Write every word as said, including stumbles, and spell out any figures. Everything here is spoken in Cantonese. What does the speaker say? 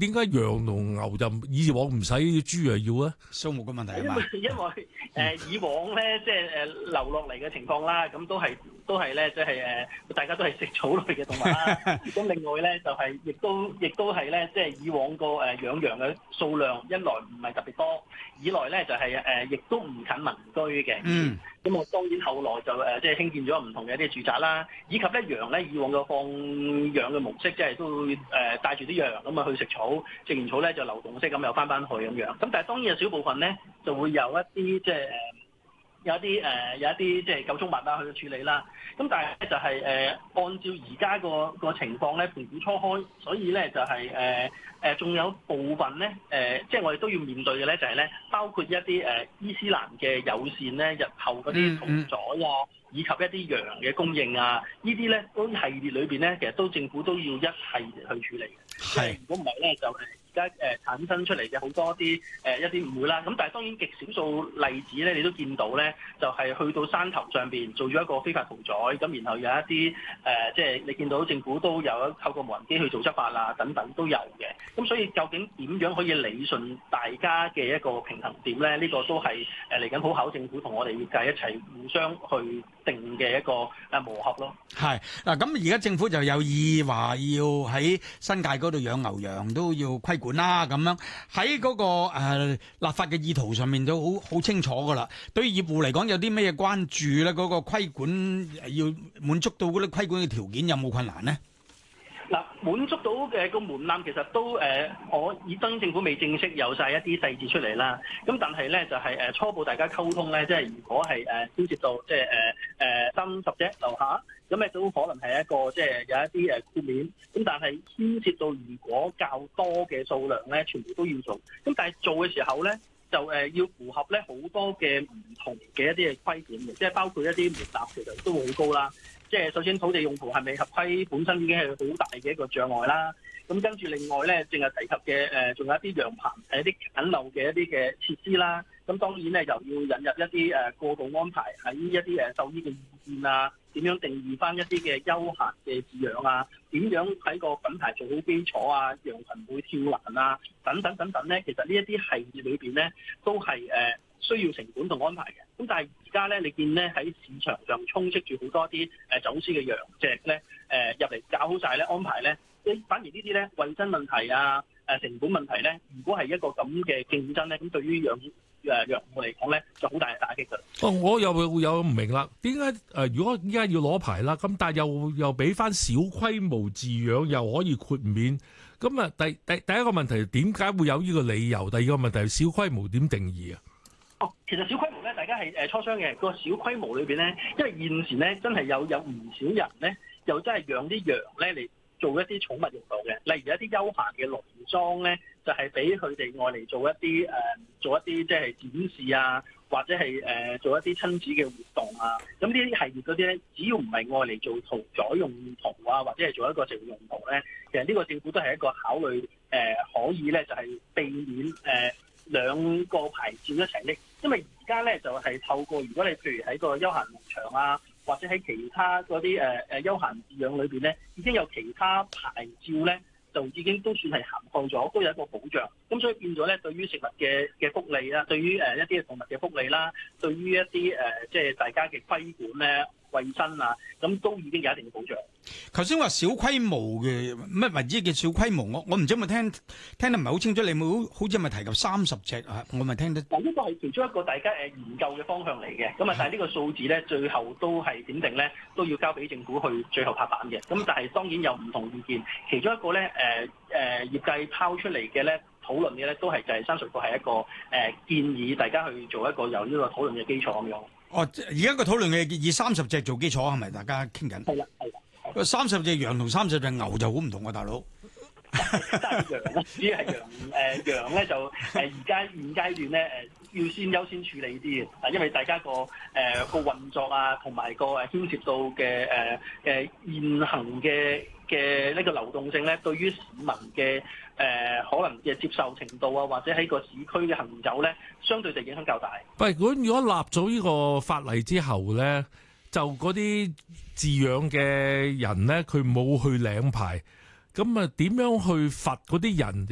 點解羊同牛就以往唔使豬啊要咧？ 數目嘅問題啊因嘛。 為因為誒、呃、以往咧，即係誒流落嚟嘅情況啦，咁都係都係咧，即係誒大家都係食草類嘅動物啦。咁另外咧就係、是、亦都亦都係咧，即係以往個誒養羊嘅數量一來唔係特別多，二來咧就係誒亦都唔近民居嘅。 嗯。 咁我當然後來就誒即係興建咗唔同嘅一啲住宅啦，以及咧羊咧以往嘅放養嘅模式，即係都誒帶住啲羊咁啊去食草，食完草咧就流動式咁又翻返去咁樣。咁但係當然有少部分咧就會有一啲即係誒有一啲誒、呃、有一啲即係救畜物啦去處理啦。咁但係咧就係、是、誒、呃、按照而家個個情況咧，盤古初開，所以咧就係誒誒仲有部分咧誒、呃，即係我哋都要面對嘅咧，就係咧包括一啲誒、呃、伊斯蘭嘅友善咧，日後嗰啲屠宰啊，以及一啲羊嘅供應啊，呢啲咧嗰啲系列裏邊咧，其實都政府都要一系列去處理嘅。係，如果唔係咧，就誒而家誒產生出嚟嘅好多啲誒、呃、一啲誤會啦。咁但係當然極少數例子咧，你都見到咧，就係、是、去到山頭上邊做咗一個非法屠宰，咁然後有一啲誒、呃，即係你見到政府都有透過無人機去做執法啊，等等都有嘅。咁所以究竟點樣可以理順大家嘅一個平衡點咧？呢、這個都係誒嚟緊好考政府同我哋業界一齊互相去定嘅一個誒磨合咯。 係嗱，咁而家政府就有意話要喺新界嗰度養牛羊都要規管啦，咁樣喺嗰個誒、呃、立法嘅意圖上面都好好清楚噶啦。對於業戶嚟講，有啲咩關注咧？嗰、那個規管要滿足到嗰啲規管嘅條件有冇困難呢？ 嗱，滿足到嘅個門檻其實都誒，我以當政府未正式有晒一啲細節出嚟啦。咁但係咧就係誒初步大家溝通咧，即係如果係誒牽涉到即係誒誒三十隻樓下，咁誒都可能係一個即係有一啲誒豁免。咁但係牽涉到如果較多嘅數量咧，全部都要做。咁但係做嘅時候咧，就誒要符合咧好多嘅唔同嘅一啲嘅規管嘅，即係包括一啲門檻其實都會好高啦。即係首先土地用途係咪合規本身已經係好大嘅一個障礙啦。咁跟住另外咧，正係提及嘅誒，仲有一啲羊棚係一啲簡陋嘅一啲嘅設施啦。咁當然咧，又要引入一啲誒過渡安排喺一啲誒獸醫嘅意見啊，點樣定義翻一啲嘅休閒嘅飼養啊，點樣喺個品牌做好基礎啊，羊群唔會跳欄啊，等等等等咧。其實呢一啲系列裏邊咧，都係誒需要成本同安排嘅。咁但係而家咧，你見咧喺市場上充斥住好多啲誒走私嘅羊隻咧，誒入嚟搞好晒咧安排咧，反而呢啲咧衞生問題啊、誒成本問題咧，如果係一個咁嘅競爭咧，咁對於養誒羊戶嚟講咧，就好大嘅打擊㗎。 哦，我又會有唔明啦，點解誒？如果依家要攞牌啦，咁但係又又俾翻小規模飼養又可以豁免，咁啊第第第一個問題點解會有呢個理由？第二個問題小規模點定義啊？ 哦，其實小規模咧，大家係誒磋商嘅。個小規模裏邊咧，因為現時咧真係有有唔少人咧，又真係養啲羊咧嚟做一啲寵物用途嘅，例如一啲休閒嘅農莊咧，就係俾佢哋愛嚟做一啲誒、呃、做一啲即係展示啊，或者係誒、呃、做一啲親子嘅活動啊。咁呢啲系列嗰啲咧，只要唔係愛嚟做屠宰用途啊，或者係做一個食用用途咧，其實呢個政府都係一個考慮誒、呃，可以咧就係、是、避免誒。呃兩個牌照一齊拎，因為而家咧就係、是、透過，如果你譬如喺個休閒農場啊，或者喺其他嗰啲誒誒休閒飼養裏邊咧，已經有其他牌照咧，就已經都算係涵蓋咗，都有一個保障。咁所以變咗咧，對於食物嘅嘅福利啦，對於誒一啲嘅動物嘅福利啦，對於一啲誒即係大家嘅規管咧、衞生啊，咁都已經有一定嘅保障。 頭先話小規模嘅乜為之叫小規模？我我唔知有冇聽聽得唔係好清楚。你冇好似係咪提及三十隻啊？我咪聽得。 嗱，呢個係其中一個大家誒研究嘅方向嚟嘅。咁啊，但係呢個數字咧，最後都係點定咧，都要交俾政府去最後拍板嘅。咁但係當然有唔同意見。其中一個咧誒誒業界拋出嚟嘅咧討論嘅咧，都係就係三十個係一個誒、呃、建議大家去做一個有呢個討論嘅基礎咁樣。 哦，而家個討論嘅以三十隻做基礎係咪？大家傾緊。 係啦，係啦。 三十隻羊同三十隻牛就好唔同啊，大佬。 單羊咧，主要係羊誒羊咧就誒而家現階段咧誒要先優先處理啲嘅，啊因為大家個誒個運作啊，同埋個誒牽涉到嘅誒誒現行嘅嘅呢個流動性咧，對於市民嘅誒、呃、可能嘅接受程度啊，或者喺個市區嘅行走咧，相對就影響較大。 喂，如果如果立咗呢個法例之後咧，就嗰啲飼養嘅人咧，佢冇去領牌，咁啊點樣去罰嗰啲人？